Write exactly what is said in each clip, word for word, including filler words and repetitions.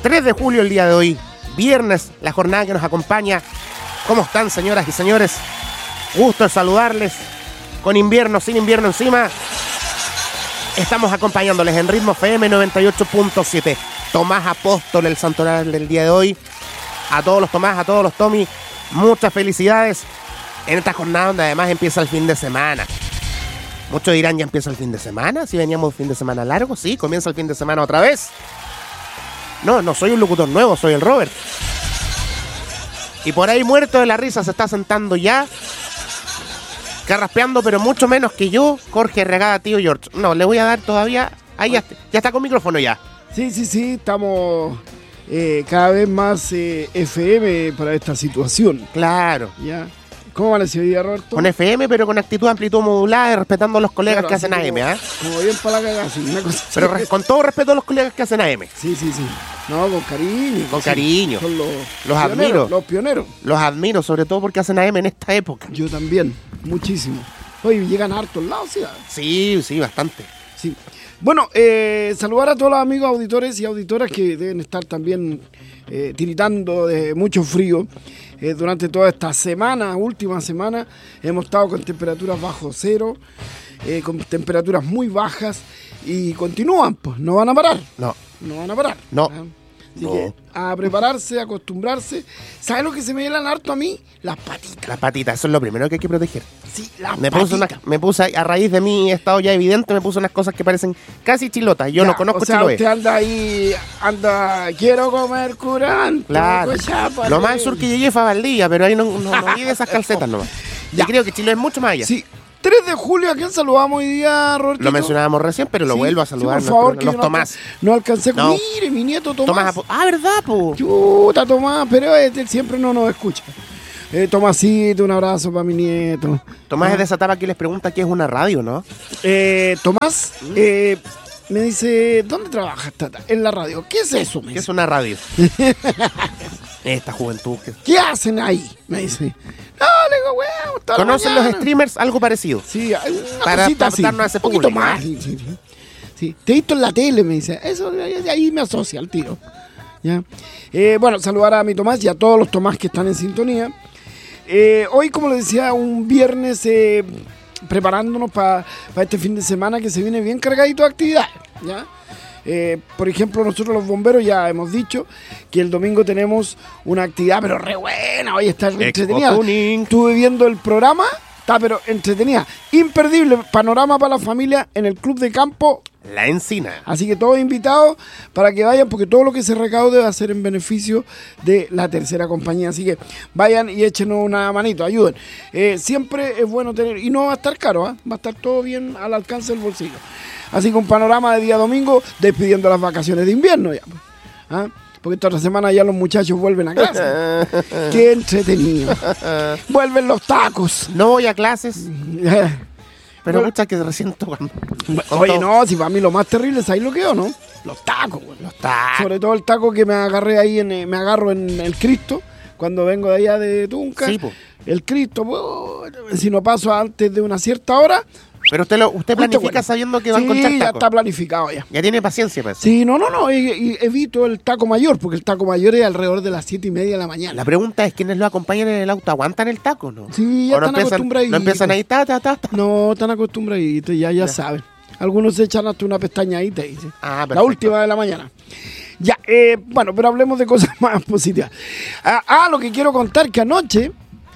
tres de julio el día de hoy, viernes, la jornada que nos acompaña. ¿Cómo están, señoras y señores? Gusto de saludarles. Con invierno, sin invierno encima, estamos acompañándoles en Ritmo F M noventa y ocho punto siete. Tomás Apóstol, el santoral del día de hoy. A todos los Tomás, a todos los Tommy, muchas felicidades en esta jornada donde además empieza el fin de semana. Muchos dirán, ¿ya empieza el fin de semana? Si veníamos un fin de semana largo, sí, comienza el fin de semana otra vez. No, no soy un locutor nuevo, soy el Robert. Y por ahí, muerto de la risa, se está sentando ya, carraspeando, pero mucho menos que yo, Jorge Regada, tío George. No, le voy a dar todavía... Ahí ya, ya está con micrófono ya. Sí, sí, sí, estamos eh, cada vez más eh, F M para esta situación. Claro. ¿Ya? ¿Cómo va la ciudad, Roberto? Con F M, pero con actitud, amplitud modulada y respetando a los colegas Claro, que hacen como, A M, ¿eh? Como bien para la cagada, sí, una cosa Pero así. re- con todo respeto a los colegas que hacen A M. Sí, sí, sí. No, con cariño. Con sí. cariño. Son los, Los pioneros, admiro. Los pioneros. Los admiro, sobre todo porque hacen A M en esta época. Yo también, muchísimo. Oye, llegan a hartos lados, ¿sí? Sí, sí, bastante. Sí. Bueno, eh, saludar a todos los amigos auditores y auditoras que deben estar también eh, tiritando de mucho frío. Eh, durante toda esta semana, última semana, hemos estado con temperaturas bajo cero, eh, con temperaturas muy bajas y continúan, pues, no van a parar. No, No van a parar. No. ¿Ah? Así No. que a prepararse, a acostumbrarse. ¿Sabes lo que se me hielan harto a mí? Las patitas. las patitas, eso es lo primero que hay que proteger. Sí, las Me puse, patitas. una, me puse, a raíz de mi estado ya evidente, me puse unas cosas que parecen casi chilotas. Yo Ya, no conozco o sea, Chiloé. usted anda ahí, anda, quiero comer curante. Claro. Cochapa, Lo más eh. al sur que llegué fue a Valdivia, pero ahí no, no, no vi de esas calcetas nomás. Ya. Y creo que Chiloé es mucho más allá. Sí, tres de julio, ¿a quién saludamos hoy día, Roberto? Lo mencionábamos recién, pero lo Sí, vuelvo a sí, saludar. por favor, no, que los yo no Tomás. alca- No alcancé. No. Mire, mi nieto Tomás. Tomás Apo- Ah, ¿verdad, po? Chuta, Tomás, pero él siempre no nos escucha. Eh, Tomasito, un abrazo para mi nieto. Tomás es de esa etapa que les pregunta qué es una radio, ¿no? Eh, Tomás eh, me dice, ¿dónde trabajas, Tata? En la radio. ¿Qué es eso? Me ¿Qué dice. es una radio? Esta juventud. que- ¿Qué hacen ahí? Me dice. No, le digo, weón, está la ¿Conocen los mañana. streamers? Algo parecido. Sí, hay una Para cosita así, adaptarnos a ese un poquito público, más. ¿eh? Sí, sí, sí. Sí, te he visto en la tele, me dice. Eso de ahí me asocia al tiro. ¿Ya? Eh, bueno, saludar a mi Tomás y a todos los Tomás que están en sintonía. Eh, hoy, como les decía, un viernes eh, preparándonos para este fin de semana que se viene bien cargadito de actividades. ¿Ya? Eh, por ejemplo, nosotros los bomberos ya hemos dicho que el domingo tenemos una actividad, pero re buena. Hoy está re entretenida. Tuning. Estuve viendo el programa, está pero entretenida. Imperdible panorama para la familia en el Club de Campo. La Encina. Así que todos invitados para que vayan, porque todo lo que se recaude va a ser en beneficio de la tercera compañía. Así que vayan y échenos una manito, ayuden. Eh, siempre es bueno tener, y no va a estar caro, ¿eh? Va a estar todo bien al alcance del bolsillo. Así que un panorama de día domingo, despidiendo las vacaciones de invierno ya. Pues. ¿Ah? Porque esta otra semana ya los muchachos vuelven a clase. Qué entretenido. Vuelven los tacos. No voy a clases, pero Bueno. muchas que recién tocan. Oye, no, si para mí lo más terrible es ahí lo que o no. Los tacos, güey. Los tacos. Sobre todo el taco que me agarré ahí, en, eh, me agarro en el Cristo, cuando vengo de allá de Tunca. Sí, po. El Cristo, pues, si no paso antes de una cierta hora. Pero usted lo, usted justo planifica bueno. sabiendo que va a Sí, encontrar ya tacos. está planificado ya. Ya tiene paciencia para eso. Sí, no, no, no, y, y evito el taco mayor, porque el taco mayor es alrededor de las siete y media de la mañana. La pregunta es, ¿quiénes lo acompañan en el auto? ¿Aguantan el taco no? Sí, ya ¿O no están empiezan, acostumbraditos. no empiezan ahí, ta, ta, ta, ta? No, están acostumbraditos, ya, ya, Ya. saben. Algunos se echan hasta una pestañadita, dice. Ah, La perfecto. última de la mañana. Ya, eh, bueno, pero hablemos de cosas más positivas. Ah, ah, lo que quiero contar que anoche,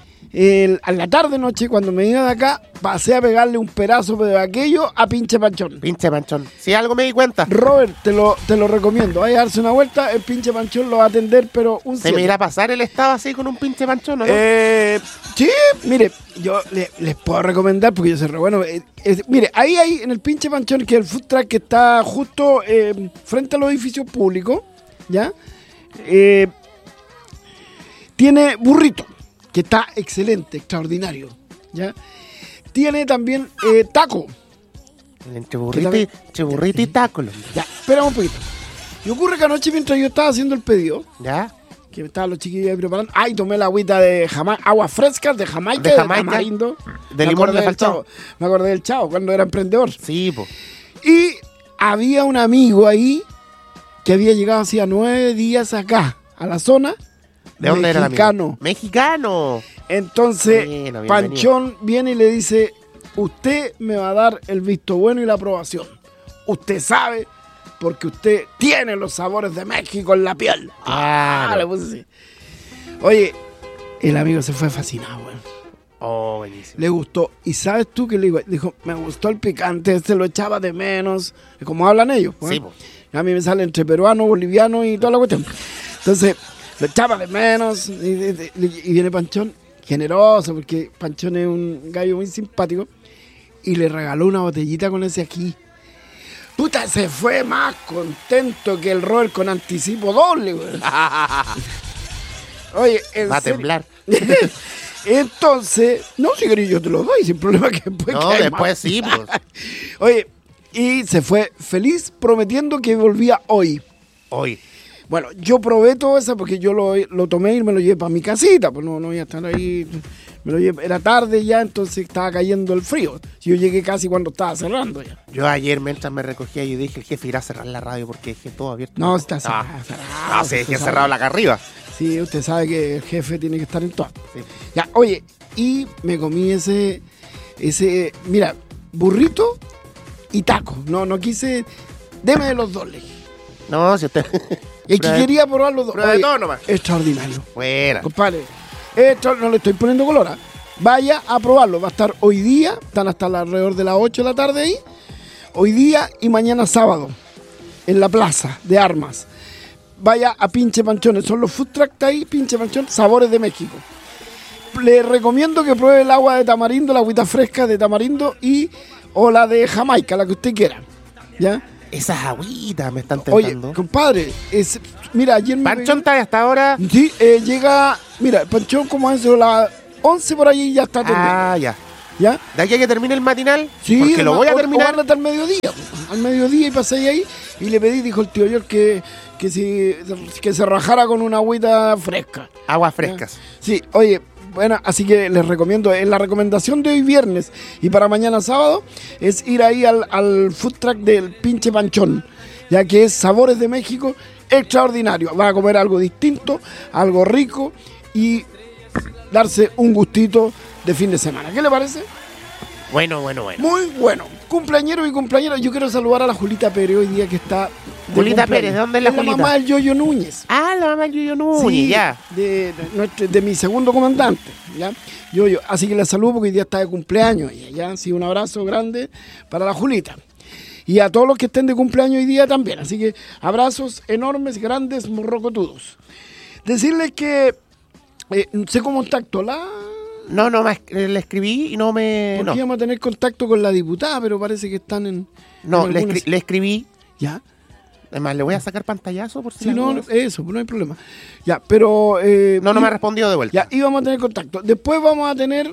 el- a la tarde noche, cuando me iba de acá, pasé a pegarle un pedazo de aquello a pinche Panchón. Pinche panchón. Si algo me di cuenta, Robert, te lo, te lo recomiendo. Vaya a darse una vuelta, el pinche Panchón lo va a atender, pero un se me siete. irá a pasar el estado así con un pinche panchón, ¿o ¿no? Eh, sí, mire, yo le- les puedo recomendar porque yo soy re bueno. eh, eh, mire, ahí hay en el pinche Panchón, que es el food truck que está justo eh, frente a los edificios públicos, ¿ya? Eh, tiene burrito, que está excelente, extraordinario, ¿ya? Tiene también eh, taco. Entre burrito y, entre burrito y taco. lo- Ya, espera un poquito. Y ocurre que anoche, mientras yo estaba haciendo el pedido, ¿Ya? que estaban los chiquillos ahí preparando. Ay, tomé la agüita de Jamaica, aguas frescas de Jamaica, De de, Jamaica. tamarindo. De Me limón acordé le del faltó. Chavo. Me acordé del Chavo cuando era emprendedor. Sí, po. Y había un amigo ahí que había llegado hacía nueve días acá, a la zona. ¿De dónde era el Mexicano. amigo? Mexicano. Entonces, Bueno, bienvenido. Panchón viene y le dice, usted me va a dar el visto bueno y la aprobación. Usted sabe, porque usted tiene los sabores de México en la piel. Ah, Claro. le puse así. Oye, el amigo se fue fascinado, güey. Oh, buenísimo. Le gustó. ¿Y sabes tú qué le digo? Dijo, me gustó el picante, este lo echaba de menos. Como hablan ellos, pues. Sí, pues. A mí me sale entre peruano, boliviano y toda la cuestión. Entonces, lo echaba de menos. Y, y- y viene Panchón, generoso, porque Panchón es un gallo muy simpático. Y le regaló una botellita con ese aquí. Puta, se fue más contento que el Robert con anticipo doble, güey. Oye, en Va a serio. temblar. Entonces, no, si querés yo te lo doy, sin problema que después No, que hay después más. sí, pues. Oye, y se fue feliz prometiendo que volvía hoy. Hoy. Bueno, yo probé todo eso porque yo lo, lo tomé y me lo llevé para mi casita, pues no, no iba a estar ahí, me lo llevé, era tarde ya, entonces estaba cayendo el frío. Yo llegué casi cuando estaba cerrando ya. Yo ayer, mientras me recogía, yo dije, el jefe irá a cerrar la radio porque dejé todo abierto. No, está Ah, cerrado, cerrado, No, sí, usted dejé sabe. cerrado la acá arriba. Sí, usted sabe que el jefe tiene que estar en todo. Sí. Ya, oye, y me comí ese, ese, mira, burrito y taco. No, no quise, deme de los dos, le dije. No, si usted... Y que Pruebe- quería probar los dos. pruebe Oye, todo nomás. extraordinario. Buena. Compadre, esto no le estoy poniendo color. ¿ah? Vaya a probarlo. Va a estar hoy día, están hasta alrededor de las ocho de la tarde ahí. Hoy día y mañana sábado, en la plaza de armas. Vaya a Pinche Panchones, son los food trucks ahí, Pinche Panchón, sabores de México. Le recomiendo que pruebe el agua de tamarindo, la agüita fresca de tamarindo y o la de Jamaica, la que usted quiera. ¿Ya? Esas agüitas me están Oye, tentando. compadre, es, mira, ayer me Panchón está hasta ahora... Sí, eh, llega, mira, Panchón como a eso de las once por ahí ya está atendiendo. Ah, ya. ¿Ya? ¿De aquí a que termine el matinal? Sí, Porque lo además, voy a o- o terminar. van hasta el mediodía. pues. Al mediodía y pasé ahí y le pedí, dijo el tío George, que, que, si, que se rajara con una agüita fresca. Aguas frescas. Sí, oye, bueno, así que les recomiendo, en la recomendación de hoy viernes y para mañana sábado, es ir ahí al, al food truck del Pinche Panchón, ya que es Sabores de México extraordinario. Va a comer algo distinto, algo rico y darse un gustito de fin de semana. ¿Qué le parece? Bueno, bueno, bueno. Muy bueno. Cumpleañero y compañera, yo quiero saludar a la Julita Pérez hoy día que está de Julita cumpleaños. Pérez, ¿de dónde es la Es Julita? la mamá del Yoyo Núñez. Ah, la mamá Yuyo Núñez, Sí, ya. De, de, nuestro- de mi segundo comandante, ¿ya? Yo, yo, así que la saludo porque hoy día está de cumpleaños ella, ¿ya? Así un abrazo grande para la Julita. Y a todos los que estén de cumpleaños hoy día también. Así que abrazos enormes, grandes, morrocotudos. Decirles que eh, sé cómo contacto la... No, no, más, eh, le escribí y no me... Porque No, íbamos a tener contacto con la diputada, pero parece que están en... no en le, algunas- escri- le escribí. ¿Ya? Además, le voy a sacar pantallazo por si Sí, la no, duda. eso, no hay problema. Ya, pero... eh, No, no me ha y- respondido de vuelta. Ya, íbamos a tener contacto. Después vamos a tener...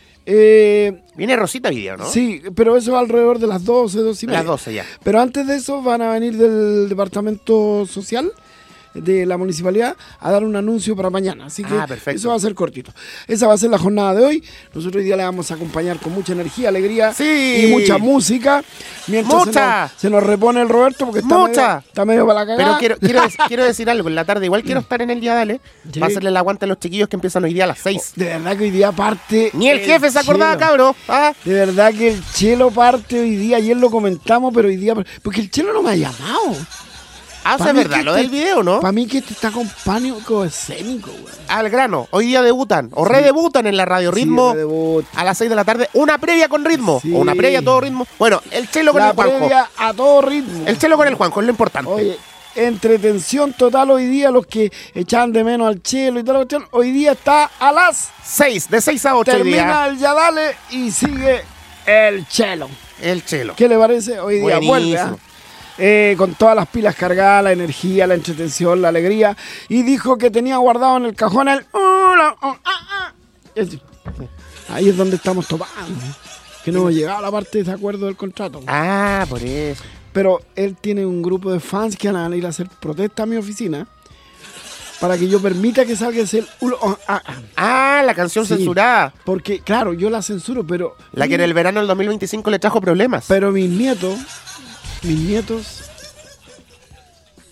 eh, Viene Rosita hoy día, ¿no? Sí, pero eso alrededor de las doce, doce y media. Las doce ya. Pero antes de eso van a venir del Departamento Social de la Municipalidad a dar un anuncio para mañana. Así que Ah, perfecto. eso va a ser cortito. Esa va a ser la jornada de hoy. Nosotros hoy día le vamos a acompañar con mucha energía, alegría Sí. y mucha música. Mientras ¡Mucha! Se, nos, se nos repone el Roberto porque está, ¡Mucha! medio, está medio para la cagada. Pero quiero, quiero, dec- quiero decir algo. En la tarde igual quiero estar en el día, dale. Sí. Para hacerle el aguante a los chiquillos que empiezan hoy día a las seis. De verdad que hoy día parte... Ni el jefe se acordaba, Chelo. cabro. Ah, De verdad que el Chelo parte hoy día, ayer lo comentamos, pero hoy día... Porque el Chelo no me ha llamado. ah, o sea, es verdad, lo del video, ¿no? Para mí que este está con pánico escénico, güey. Al grano. Hoy día debutan. O redebutan en la radio Ritmo. Sí, redebut. A las seis de la tarde. Una previa con ritmo. Sí. O una previa a todo ritmo. Bueno, el chelo con La el Juanjo. previa a todo ritmo. El chelo con el Juanjo es lo importante. Oye, entretención total hoy día, los que echan de menos al Chelo y toda la cuestión, hoy día está a las... seis, de seis a ocho hoy Termina día. el ya dale y sigue el Chelo. El chelo. ¿Qué le parece? Hoy día Buenísimo. vuelve, ¿ah? Eh, con todas las pilas cargadas, la energía, la entretención, la alegría. Y dijo que tenía guardado en el cajón el... Hola, oh, ah, ah. Es- Ahí es donde estamos topando. Que no hemos llegado a la parte de desacuerdo del contrato. Ah, por eso. Pero él tiene un grupo de fans que van a ir a hacer protesta a mi oficina para que yo permita que salga ese... ulo, oh, ah, ah. Ah, la canción Sí. censurada. Porque, claro, yo la censuro, pero... La que en el verano del dos mil veinticinco le trajo problemas. Pero mis nietos, mis nietos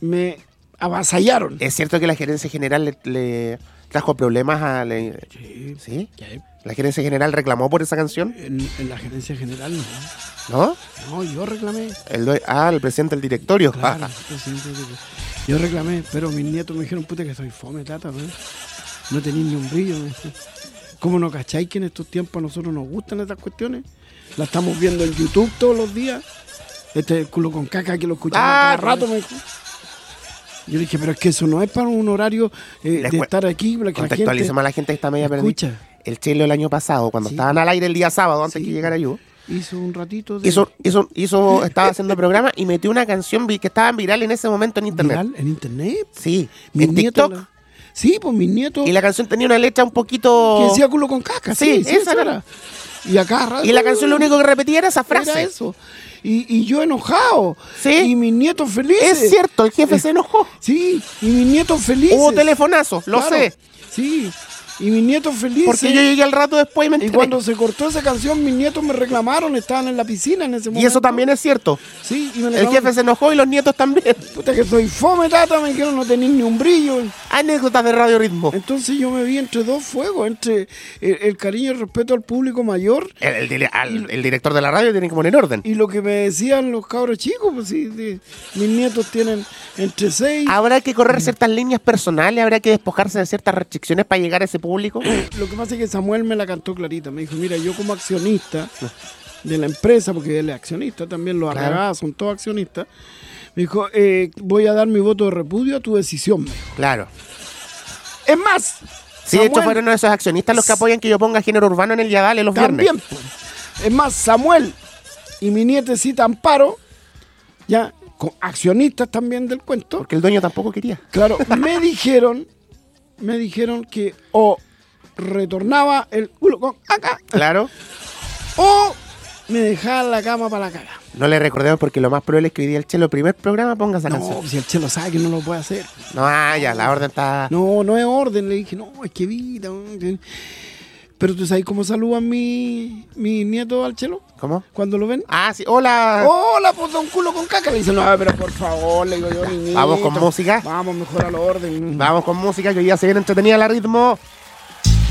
me avasallaron. ¿Es cierto que la gerencia general le, le trajo problemas a... Le... Sí. ¿Sí? ¿Qué? ¿La gerencia general reclamó por esa canción? En, en la gerencia general no. ¿No? No, yo reclamé. El due- ah, el presidente del directorio. Claro, presidente, yo reclamé, pero mis nietos me dijeron, puta, que soy fome, tata, ¿no? No tenéis ni un brillo. Me decían. ¿Cómo no cacháis que en estos tiempos a nosotros nos gustan estas cuestiones? La estamos viendo en YouTube todos los días. Este es el culo con caca que lo escuchamos Ah, cada rato, me dijo. Yo le dije, pero es que eso no es para un horario eh, de cu- estar aquí, para que la gente Contextualicemos a la gente que está media perdida. escucha. El Chelo el año pasado, cuando Sí. estaban al aire el día sábado, antes Sí. que llegara yo, Hizo un ratito de hizo, hizo, hizo, estaba haciendo programa y metió una canción vi- que estaba viral en ese momento en internet. viral en internet. Sí, Mis en nietos TikTok. la- Sí, pues mis nietos. Y la canción tenía una letra un poquito... Que decía culo con caca. Sí, Sí, esa esa era. era. Y acá rato, Y la canción lo único que repetía era esa era frase. eso. Y, y yo enojado. Sí. Y mis nietos felices. Es cierto, el jefe se enojó. Sí, y mis nietos felices. Hubo telefonazo, lo Claro. sé. Sí, y mis nietos felices. Porque yo llegué al rato después y me Y enteré. cuando se cortó esa canción, mis nietos me reclamaron, estaban en la piscina en ese momento. Y eso también es cierto. Sí, y me El reclamaron, jefe se enojó y los nietos también. puta que soy fome, tata, me dijeron no tenéis ni un brillo. Anécdotas de Radio Ritmo. Entonces yo me vi entre dos fuegos, entre el, el cariño y el respeto al público mayor El, el dire- al- el director de la radio tiene que poner orden. y lo que me decían los cabros chicos, pues sí, de- mis nietos tienen entre seis. Habrá que correr ciertas líneas personales, habrá que despojarse de ciertas restricciones para llegar a ese público. Lo que pasa es que Samuel me la cantó clarita. Me dijo, mira, yo como accionista de la empresa, porque él es accionista, también los Claro. Arragadas son todos accionistas, me dijo, eh, voy a dar mi voto de repudio a tu decisión. me dijo. Claro. Es más, Sí, de hecho Samuel fueron esos accionistas los que apoyan que yo ponga género urbano en el Yadale los viernes. también. po. Es más, Samuel y mi nietecita Amparo, ya, con accionistas también del cuento, Porque el dueño tampoco quería. claro, me dijeron, me dijeron que o retornaba el culo con acá Claro. o me dejaba la cama para la cara. No le recordemos porque lo más probable es que hoy día el Chelo, primer programa, ponga esa No, canción. si el Chelo sabe que no lo puede hacer. No, ah, ya, la orden está... No, no es orden. Le dije, no, es que vida. Pero tú sabes cómo saludan mi, mi nieto al Chelo ¿Cómo? cuando lo ven. Ah, sí, hola. Hola, pues don culo con caca. Le dicen, no, pero por favor, le digo yo, niñito. Vamos con música. Vamos, mejor al orden. Vamos con música que hoy día se viene entretenida la Ritmo.